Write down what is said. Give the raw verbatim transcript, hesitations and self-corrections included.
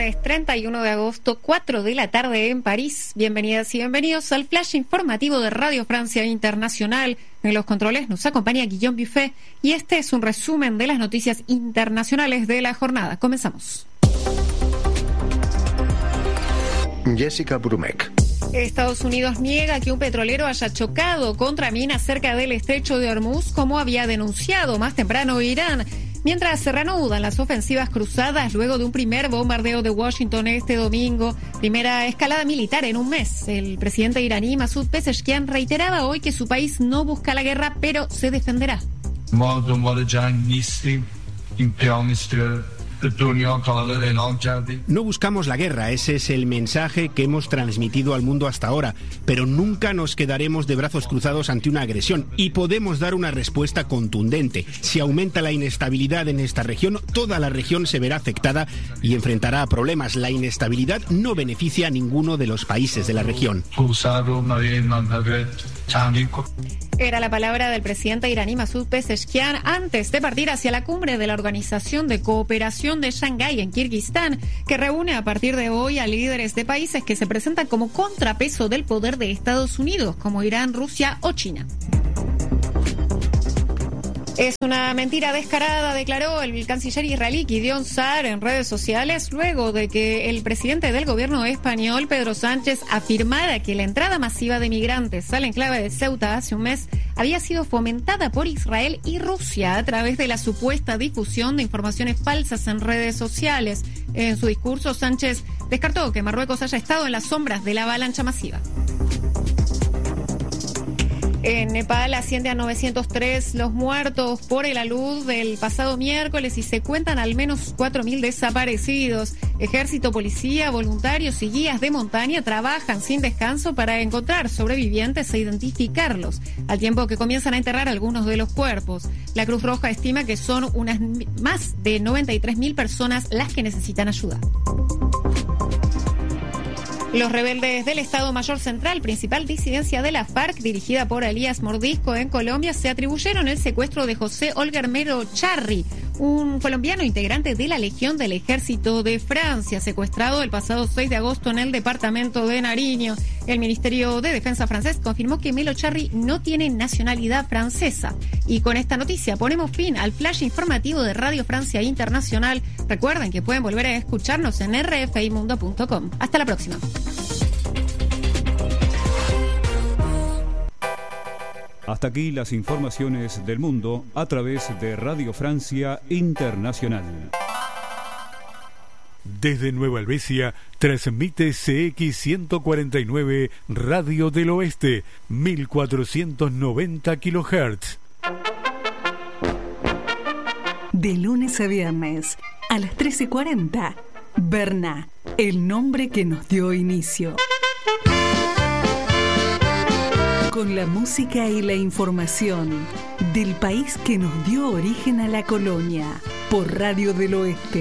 lunes treinta y uno de agosto, cuatro de la tarde en París. Bienvenidas y bienvenidos al flash informativo de Radio Francia Internacional. En los controles nos acompaña Guillaume Buffet y este es un resumen de las noticias internacionales de la jornada. Comenzamos. Jessica Brumek. Estados Unidos niega que un petrolero haya chocado contra minas cerca del estrecho de Hormuz, como había denunciado más temprano Irán. Mientras se reanudan las ofensivas cruzadas luego de un primer bombardeo de Washington este domingo, primera escalada militar en un mes. El presidente iraní Masoud Pezeshkian reiteraba hoy que su país no busca la guerra, pero se defenderá. No buscamos la guerra, ese es el mensaje que hemos transmitido al mundo hasta ahora, pero nunca nos quedaremos de brazos cruzados ante una agresión y podemos dar una respuesta contundente. Si aumenta la inestabilidad en esta región, toda la región se verá afectada y enfrentará problemas. La inestabilidad no beneficia a ninguno de los países de la región. Era la palabra del presidente iraní Masoud Pezeshkian antes de partir hacia la cumbre de la Organización de Cooperación de Shanghái en Kirguistán, que reúne a partir de hoy a líderes de países que se presentan como contrapeso del poder de Estados Unidos, como Irán, Rusia o China. Es una mentira descarada, declaró el canciller israelí Gideon Sa'ar en redes sociales, luego de que el presidente del gobierno español, Pedro Sánchez, afirmara que la entrada masiva de migrantes al enclave de Ceuta hace un mes había sido fomentada por Israel y Rusia a través de la supuesta difusión de informaciones falsas en redes sociales. En su discurso, Sánchez descartó que Marruecos haya estado en las sombras de la avalancha masiva. En Nepal asciende a novecientos tres los muertos por el alud del pasado miércoles y se cuentan al menos cuatro mil desaparecidos. Ejército, policía, voluntarios y guías de montaña trabajan sin descanso para encontrar sobrevivientes e identificarlos, al tiempo que comienzan a enterrar algunos de los cuerpos. La Cruz Roja estima que son unas más de noventa y tres mil personas las que necesitan ayuda. Los rebeldes del Estado Mayor Central, principal disidencia de la FARC, dirigida por Elías Mordisco en Colombia, se atribuyeron el secuestro de José Olger Mero Charri, un colombiano integrante de la Legión del Ejército de Francia, secuestrado el pasado seis de agosto en el departamento de Nariño. El Ministerio de Defensa francés confirmó que Melo Charri no tiene nacionalidad francesa. Y con esta noticia ponemos fin al flash informativo de Radio Francia Internacional. Recuerden que pueden volver a escucharnos en r f i mundo punto com. Hasta la próxima. Hasta aquí las informaciones del mundo a través de Radio Francia Internacional. Desde Nueva Helvecia transmite C X ciento cuarenta y nueve Radio del Oeste, mil cuatrocientos noventa kilohertz. De lunes a viernes a las trece cuarenta, Berna, el nombre que nos dio inicio. Con la música y la información del país que nos dio origen a la colonia, por Radio del Oeste.